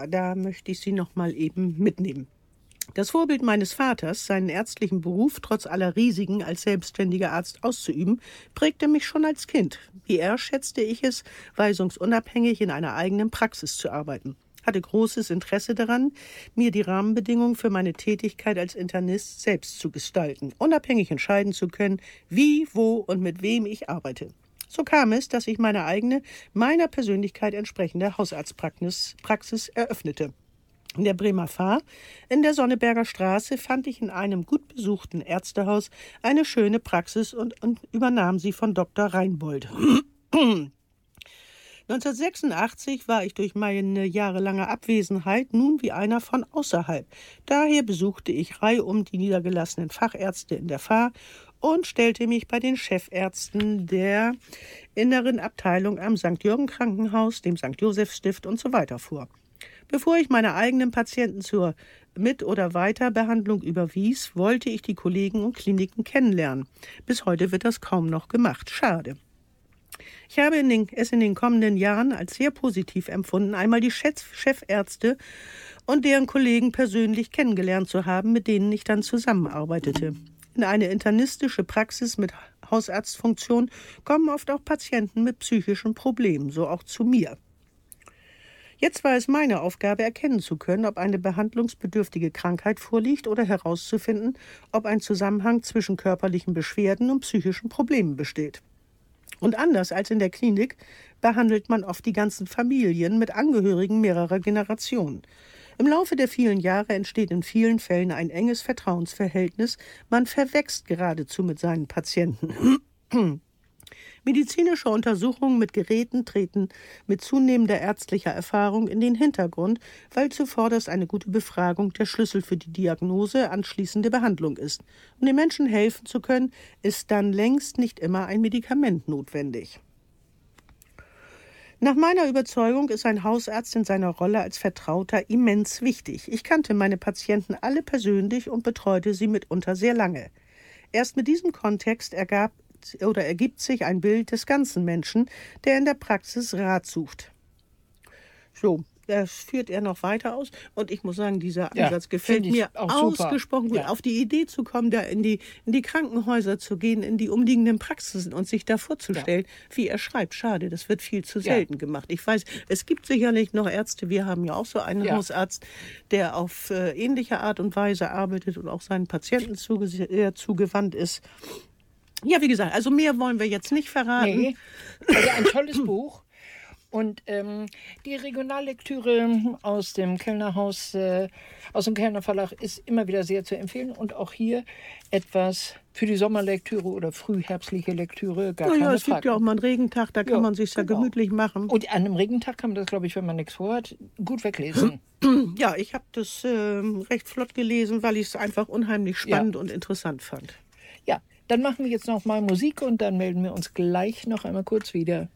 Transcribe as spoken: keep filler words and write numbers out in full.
Ja, da möchte ich Sie noch mal eben mitnehmen. Das Vorbild meines Vaters, seinen ärztlichen Beruf trotz aller Risiken als selbstständiger Arzt auszuüben, prägte mich schon als Kind. Wie er schätzte ich es, weisungsunabhängig in einer eigenen Praxis zu arbeiten. Hatte großes Interesse daran, mir die Rahmenbedingungen für meine Tätigkeit als Internist selbst zu gestalten, unabhängig entscheiden zu können, wie, wo und mit wem ich arbeite. So kam es, dass ich meine eigene, meiner Persönlichkeit entsprechende Hausarztpraxis Praxis eröffnete. In der Bremer Fahr, in der Sonneberger Straße, fand ich in einem gut besuchten Ärztehaus eine schöne Praxis und, und übernahm sie von Doktor Reinbold. neunzehnhundertsechsundachtzig war ich durch meine jahrelange Abwesenheit nun wie einer von außerhalb. Daher besuchte ich reihum die niedergelassenen Fachärzte in der Fahr und stellte mich bei den Chefärzten der inneren Abteilung am Sankt Jürgen Krankenhaus, dem Sankt Joseph Stift und so weiter vor. Bevor ich meine eigenen Patienten zur Mit- oder Weiterbehandlung überwies, wollte ich die Kollegen und Kliniken kennenlernen. Bis heute wird das kaum noch gemacht. Schade. Ich habe in den, es in den kommenden Jahren als sehr positiv empfunden, einmal die Chef, Chefärzte und deren Kollegen persönlich kennengelernt zu haben, mit denen ich dann zusammenarbeitete. In eine internistische Praxis mit Hausarztfunktion kommen oft auch Patienten mit psychischen Problemen, so auch zu mir. Jetzt war es meine Aufgabe, erkennen zu können, ob eine behandlungsbedürftige Krankheit vorliegt oder herauszufinden, ob ein Zusammenhang zwischen körperlichen Beschwerden und psychischen Problemen besteht. Und anders als in der Klinik behandelt man oft die ganzen Familien mit Angehörigen mehrerer Generationen. Im Laufe der vielen Jahre entsteht in vielen Fällen ein enges Vertrauensverhältnis. Man verwächst geradezu mit seinen Patienten. Medizinische Untersuchungen mit Geräten treten mit zunehmender ärztlicher Erfahrung in den Hintergrund, weil zuvorderst eine gute Befragung der Schlüssel für die Diagnose anschließende Behandlung ist. Um den Menschen helfen zu können, ist dann längst nicht immer ein Medikament notwendig. Nach meiner Überzeugung ist ein Hausarzt in seiner Rolle als Vertrauter immens wichtig. Ich kannte meine Patienten alle persönlich und betreute sie mitunter sehr lange. Erst mit diesem Kontext ergab oder ergibt sich ein Bild des ganzen Menschen, der in der Praxis Rat sucht. So, das führt er noch weiter aus. Und ich muss sagen, dieser Ansatz ja, gefällt mir ausgesprochen gut. Ja. Auf die Idee zu kommen, da in die, in die Krankenhäuser zu gehen, in die umliegenden Praxisen und sich da vorzustellen, ja. wie er schreibt. Schade, das wird viel zu selten ja. gemacht. Ich weiß, es gibt sicherlich noch Ärzte, wir haben ja auch so einen ja. Hausarzt, der auf äh, ähnliche Art und Weise arbeitet und auch seinen Patienten zuge- äh, zugewandt ist. Ja, wie gesagt, also mehr wollen wir jetzt nicht verraten. Nee, also ein tolles Buch. Und ähm, die Regionallektüre aus dem Kellnerhaus, äh, aus dem Kellner Verlag ist immer wieder sehr zu empfehlen. Und auch hier etwas für die Sommerlektüre oder frühherbstliche Lektüre, gar keine Frage. Ja, es gibt ja auch mal einen Regentag, da kann ja, man sich ja genau. gemütlich machen. Und an einem Regentag kann man das, glaube ich, wenn man nichts vorhat, gut weglesen. Ja, ich habe das äh, recht flott gelesen, weil ich es einfach unheimlich spannend ja. und interessant fand. Ja, dann machen wir jetzt noch mal Musik und dann melden wir uns gleich noch einmal kurz wieder.